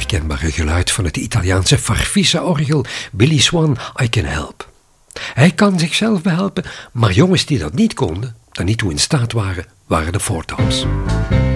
herkenbare geluid van het Italiaanse Farfisa-orgel Billy Swan, I Can Help. Hij kan zichzelf behelpen, maar jongens die dat niet konden, daar niet toe in staat waren, waren de Four Tops.